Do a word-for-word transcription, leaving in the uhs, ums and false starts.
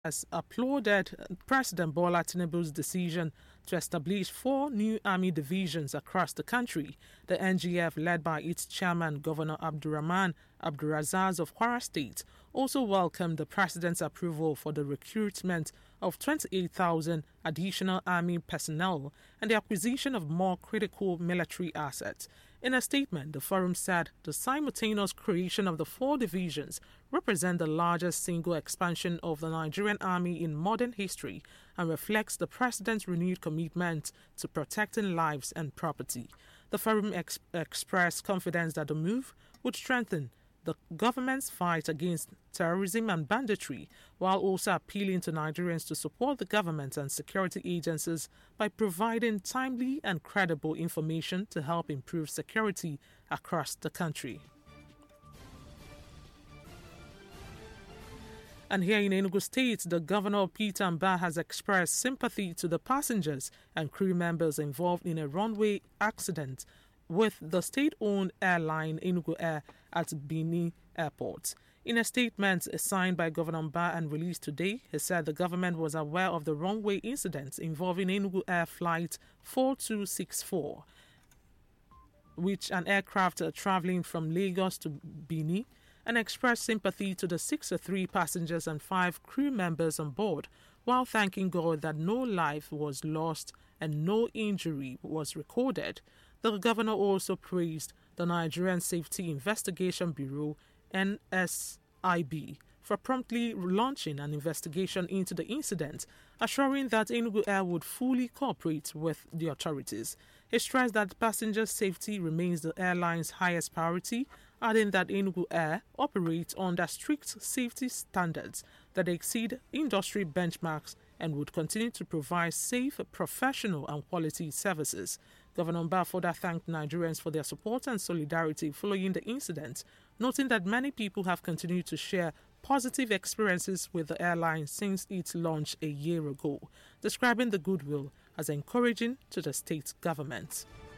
has applauded President Bola Tinubu's decision to establish four new army divisions across the country. The N G F, led by its chairman, Governor Abdurrahman Abdulrazak of Kwara State, also welcomed the president's approval for the recruitment of twenty-eight thousand additional army personnel and the acquisition of more critical military assets. In a statement, the forum said the simultaneous creation of the four divisions represent the largest single expansion of the Nigerian Army in modern history and reflects the president's renewed commitment to protecting lives and property. The forum ex- expressed confidence that the move would strengthen the government's fight against terrorism and banditry, while also appealing to Nigerians to support the government and security agencies by providing timely and credible information to help improve security across the country. And here in Enugu State, the governor Peter Mbah has expressed sympathy to the passengers and crew members involved in a runway accident with the state-owned airline Enugu Air at Benin Airport. In a statement signed by Governor Mbah and released today, he said the government was aware of the runway incident involving Enugu Air Flight four two six four, which an aircraft uh, traveling from Lagos to Benin, and expressed sympathy to the sixty-three passengers and five crew members on board, while thanking God that no life was lost and no injury was recorded. The governor also praised the Nigerian Safety Investigation Bureau, N S I B, for promptly launching an investigation into the incident, assuring that Enugu Air would fully cooperate with the authorities. He stressed that passenger safety remains the airline's highest priority, adding that Enugu Air operates under strict safety standards that exceed industry benchmarks and would continue to provide safe, professional and quality services. Governor Mbah further thanked Nigerians for their support and solidarity following the incident, noting that many people have continued to share positive experiences with the airline since its launch a year ago, describing the goodwill as encouraging to the state government.